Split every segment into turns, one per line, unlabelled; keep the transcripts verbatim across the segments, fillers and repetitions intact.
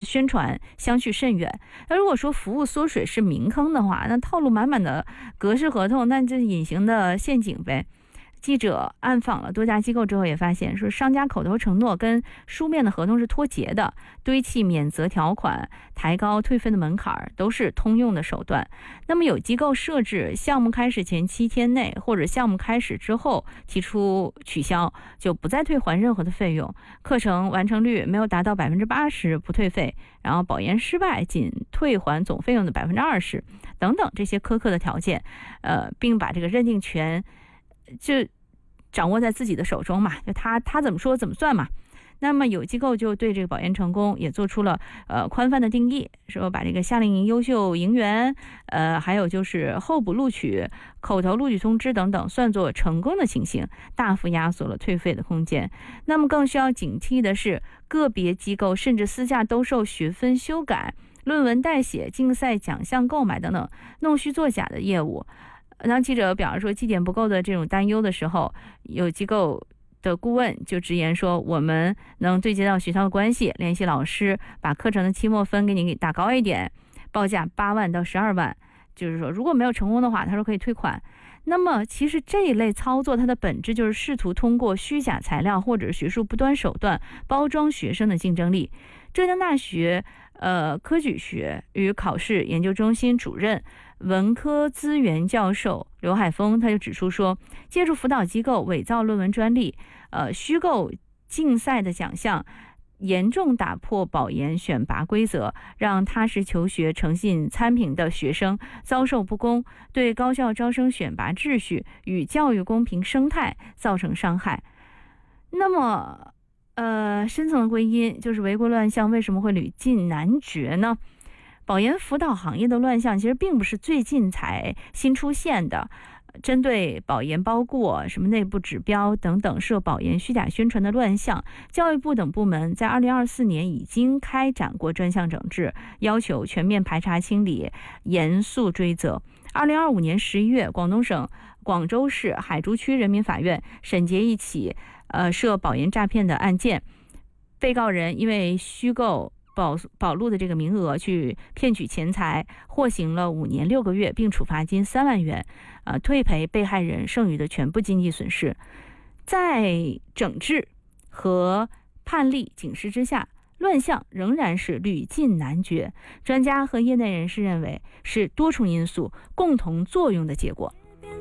宣传相去甚远。那如果说服务缩水是民坑的话，那套路满满的格式合同，那这隐形的陷阱呗。记者暗访了多家机构之后也发现，说商家口头承诺跟书面的合同是脱节的，堆砌免责条款，抬高退费的门槛，都是通用的手段。那么有机构设置项目开始前七天内或者项目开始之后提出取消，就不再退还任何的费用，课程完成率没有达到百分之八十不退费，然后保研失败仅退还总费用的百分之二十等等这些苛刻的条件，呃，并把这个认定权就掌握在自己的手中嘛，就他他怎么说怎么算嘛。那么有机构就对这个保研成功也做出了呃宽泛的定义，说把这个夏令营优秀营员，呃还有就是候补录取、口头录取通知等等算作成功的情形，大幅压缩了退费的空间。那么更需要警惕的是，个别机构甚至私下兜售学分修改、论文代写、竞赛奖项购买等等弄虚作假的业务。当记者表示说绩点不够的这种担忧的时候，有机构的顾问就直言说，我们能对接到学校的关系，联系老师，把课程的期末分给你给打高一点，报价八万到十二万，就是说如果没有成功的话，他说可以退款。那么其实这一类操作它的本质就是试图通过虚假材料或者学术不端手段包装学生的竞争力。浙江大学呃科举学与考试研究中心主任文科资源教授刘海峰他就指出说，借助辅导机构伪造论文专利，呃虚构竞赛的奖项，严重打破保研选拔规则，让踏实求学、诚信参评的学生遭受不公，对高校招生选拔秩序与教育公平生态造成伤害。那么呃，深层的归因就是违规乱象为什么会屡禁难绝呢？保研辅导行业的乱象其实并不是最近才新出现的，针对保研包过、什么内部指标等等涉保研虚假宣传的乱象，教育部等部门在二零二四年已经开展过专项整治，要求全面排查清理，严肃追责。二零二五年十一月，广东省广州市海珠区人民法院审结一起呃涉保研诈骗的案件，被告人因为虚构保保录的这个名额去骗取钱财，获刑了五年六个月，并处罚金三万元，呃，退赔被害人剩余的全部经济损失。在整治和判例警示之下，乱象仍然是屡禁难绝。专家和业内人士认为，是多重因素共同作用的结果。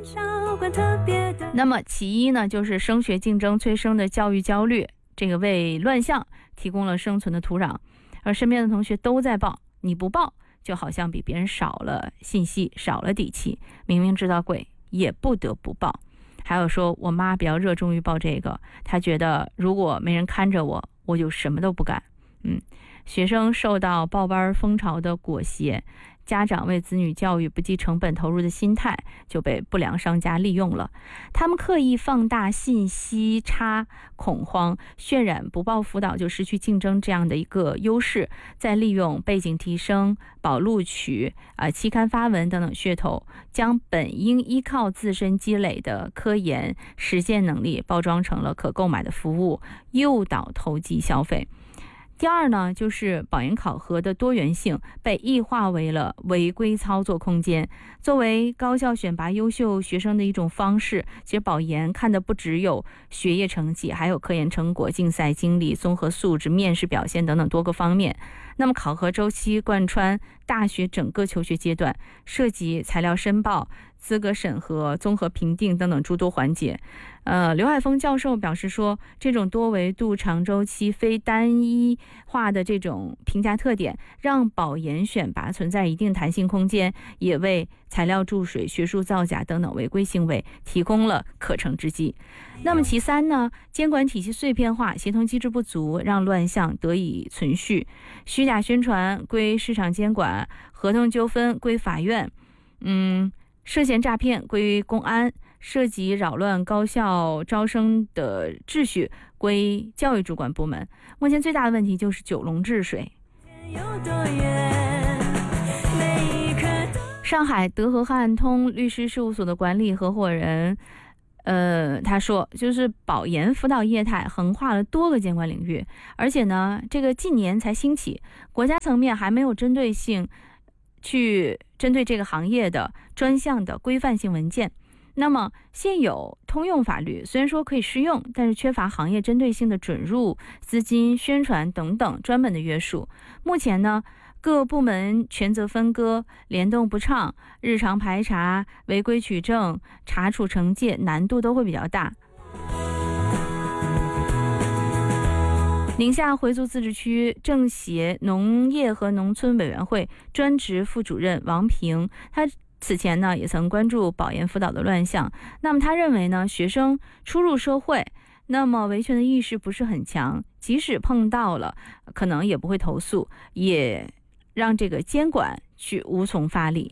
那么其一呢，就是升学竞争催生的教育焦虑，这个为乱象提供了生存的土壤。而身边的同学都在报，你不报就好像比别人少了信息，少了底气，明明知道贵也不得不报。还有说我妈比较热衷于报这个，她觉得如果没人看着我，我就什么都不干。嗯，学生受到报班风潮的裹挟，家长为子女教育不计成本投入的心态就被不良商家利用了。他们刻意放大信息差、恐慌，渲染不报辅导就失去竞争这样的一个优势，再利用背景提升、保录取、呃、期刊发文等等噱头，将本应依靠自身积累的科研实践能力包装成了可购买的服务，诱导投机消费。第二呢，就是保研考核的多元性被异化为了违规操作空间。作为高校选拔优秀学生的一种方式，其实保研看的不只有学业成绩，还有科研成果、竞赛经历、综合素质、面试表现等等多个方面。那么考核周期贯穿大学整个求学阶段，涉及材料申报、资格审核、综合评定等等诸多环节。呃，刘海峰教授表示说，这种多维度、长周期、非单一化的这种评价特点，让保研选拔存在一定弹性空间，也为材料注水、学术造假等等违规行为提供了可乘之机。那么其三呢，监管体系碎片化，协同机制不足，让乱象得以存续。虚假宣传归市场监管，合同纠纷归法院，嗯，涉嫌诈骗归公安，涉及扰乱高校招生的秩序归教育主管部门。目前最大的问题就是九龙治水。上海德和汉通律师事务所的管理合伙人呃，他说，就是保研辅导业态横跨了多个监管领域，而且呢，这个近年才兴起，国家层面还没有针对性去针对这个行业的专项的规范性文件。那么现有通用法律虽然说可以适用，但是缺乏行业针对性的准入、资金、宣传等等专门的约束。目前呢，各部门权责分割、联动不畅，日常排查、违规取证、查处惩戒难度都会比较大。宁夏回族自治区政协农业和农村委员会专职副主任王平，他此前呢也曾关注保研辅导的乱象。那么他认为呢，学生初入社会，那么维权的意识不是很强，即使碰到了，可能也不会投诉，也让这个监管去无从发力。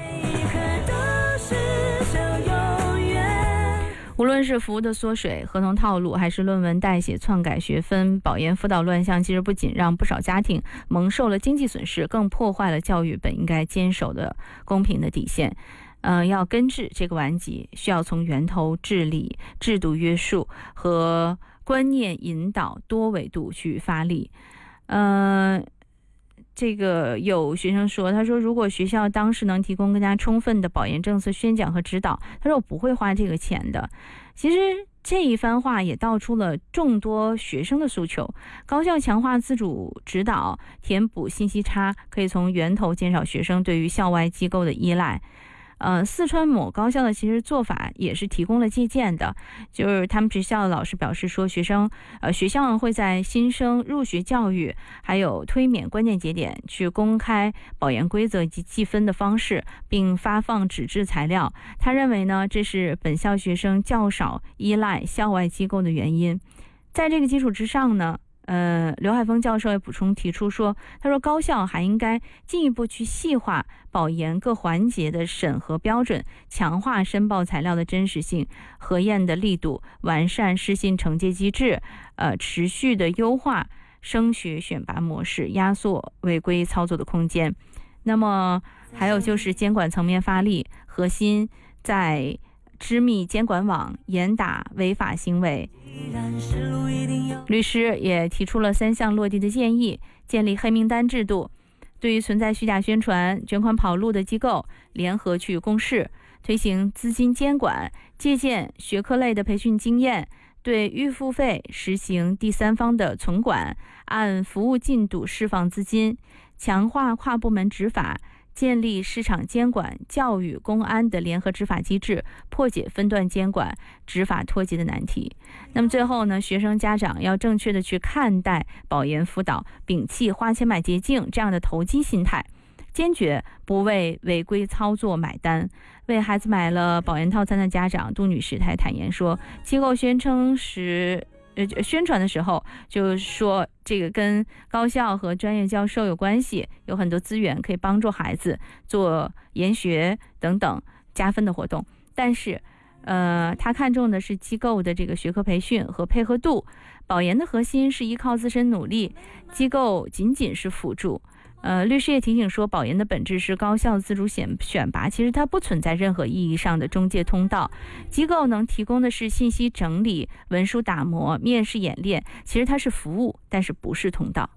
无论是服务的缩水、合同套路，还是论文代写、篡改学分，保研辅导乱象其实不仅让不少家庭蒙受了经济损失，更破坏了教育本应该坚守的公平的底线。呃，要根治这个顽疾，需要从源头治理、制度约束和观念引导多维度去发力。呃。这个有学生说，他说如果学校当时能提供更加充分的保研政策宣讲和指导，他说我不会花这个钱的。其实这一番话也道出了众多学生的诉求，高校强化自主指导，填补信息差，可以从源头减少学生对于校外机构的依赖。呃，四川某高校的其实做法也是提供了借鉴的，就是他们学校的老师表示说，学生呃学校会在新生入学教育还有推免关键节点去公开保研规则以及计分的方式，并发放纸质材料。他认为呢，这是本校学生较少依赖校外机构的原因。在这个基础之上呢，呃，刘海峰教授也补充提出说，他说高校还应该进一步去细化保研各环节的审核标准，强化申报材料的真实性、核验的力度，完善失信惩戒机制，呃，持续的优化升学选拔模式，压缩违规操作的空间。那么还有就是监管层面发力，核心在织密监管网，严打违法行为。律师也提出了三项落地的建议：建立黑名单制度，对于存在虚假宣传、卷款跑路的机构，联合去公示；推行资金监管，借鉴学科类的培训经验，对预付费实行第三方的存管，按服务进度释放资金；强化跨部门执法，建立市场监管、教育、公安的联合执法机制，破解分段监管、执法脱节的难题。那么最后呢，学生家长要正确的去看待保研辅导，摒弃花钱买捷径这样的投机心态，坚决不为违规操作买单。为孩子买了保研套餐的家长杜女士她坦言说，机构宣称时呃，宣传的时候就是说这个跟高校和专业教授有关系，有很多资源可以帮助孩子做研学等等加分的活动，但是呃，他看重的是机构的这个学科培训和配合度，保研的核心是依靠自身努力，机构仅仅是辅助。呃，律师也提醒说，保研的本质是高校自主选选拔，其实它不存在任何意义上的中介通道，机构能提供的是信息整理、文书打磨、面试演练，其实它是服务，但是不是通道。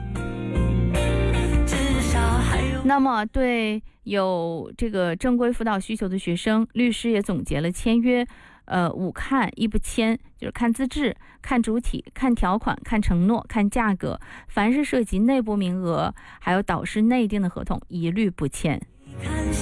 那么对有这个正规辅导需求的学生，律师也总结了签约呃，五看一不签，就是看资质、看主体、看条款、看承诺、看价格，凡是涉及内部名额还有导师内定的合同，一律不签。